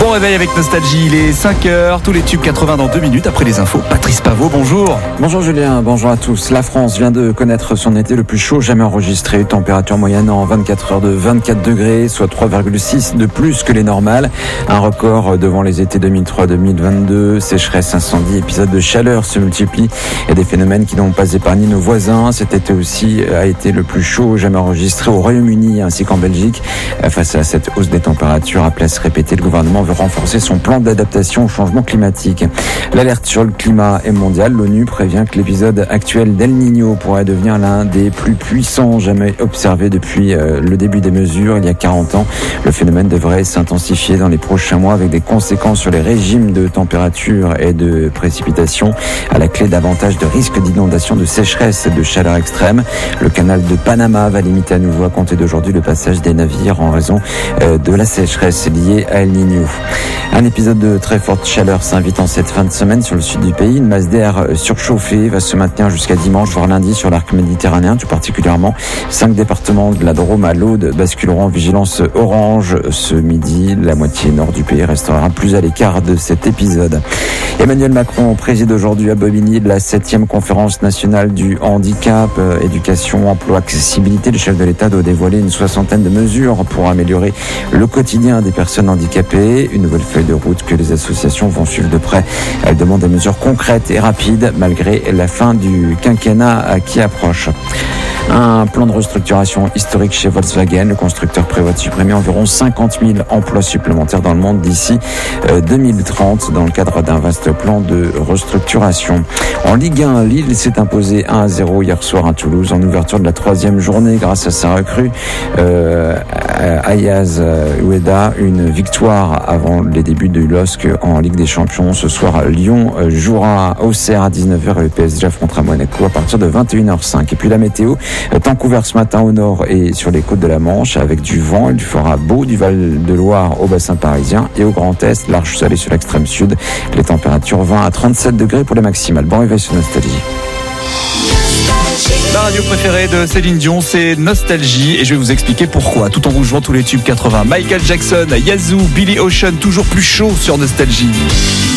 Bon réveil avec Nostalgie, il est 5h, tous les tubes 80 dans 2 minutes après les infos. Patrice Pavot, bonjour. Bonjour Julien, bonjour à tous. La France vient de connaître son été le plus chaud jamais enregistré. Température moyenne en 24 heures de 24 degrés, soit 3,6 de plus que les normales. Un record devant les étés 2003-2022. Sécheresse, incendie, épisodes de chaleur se multiplient et des phénomènes qui n'ont pas épargné nos voisins. Cet été aussi a été le plus chaud jamais enregistré au Royaume-Uni ainsi qu'en Belgique. Face à cette hausse des températures, à place répétée, le gouvernement veut renforcer son plan d'adaptation au changement climatique. L'alerte sur le climat est mondiale. L'ONU prévient que l'épisode actuel d'El Niño pourrait devenir l'un des plus puissants jamais observés depuis le début des mesures il y a 40 ans. Le phénomène devrait s'intensifier dans les prochains mois avec des conséquences sur les régimes de température et de précipitation. À la clé, davantage de risques d'inondation, de sécheresse et de chaleur extrême. Le canal de Panama va limiter à nouveau à compter d'aujourd'hui le passage des navires en raison de la sécheresse liée à El Niño. Un épisode de très forte chaleur s'invite en cette fin de semaine sur le sud du pays. Une masse d'air surchauffée va se maintenir jusqu'à dimanche, voire lundi sur l'arc méditerranéen, tout particulièrement. 5 départements de la Drôme à l'Aude basculeront en vigilance orange ce midi. La moitié nord du pays restera plus à l'écart de cet épisode. Emmanuel Macron préside aujourd'hui à Bobigny la 7e conférence nationale du handicap, éducation, emploi, accessibilité. Le chef de l'État doit dévoiler une 60aine de mesures pour améliorer le quotidien des personnes handicapées. Une nouvelle feuille de route que les associations vont suivre de près. Elle demande des mesures concrètes et rapides malgré la fin du quinquennat qui approche. Un plan de restructuration historique chez Volkswagen. Le constructeur prévoit de supprimer environ 50 000 emplois supplémentaires dans le monde d'ici 2030 dans le cadre d'un vaste plan de restructuration. En Ligue 1, Lille s'est imposé 1-0 hier soir à Toulouse en ouverture de la 3e journée grâce à sa recrue Ayaz Oueda. Une victoire avant les débuts de LOSC en Ligue des Champions. Ce soir, Lyon jouera au Auxerre à 19h et le PSG affrontera Monaco à partir de 21h05. Et puis la météo, temps couvert ce matin au nord et sur les côtes de la Manche avec du vent. Il fera beau du Val-de-Loire au bassin parisien et au Grand Est, large soleil sur l'extrême sud. Les températures 20 à 37 degrés pour les maximales. Bon réveil sur Nostalgie. La radio préférée de Céline Dion, c'est Nostalgie et je vais vous expliquer pourquoi. Tout en vous jouant tous les tubes 80. Michael Jackson, Yazoo, Billy Ocean, toujours plus chaud sur Nostalgie.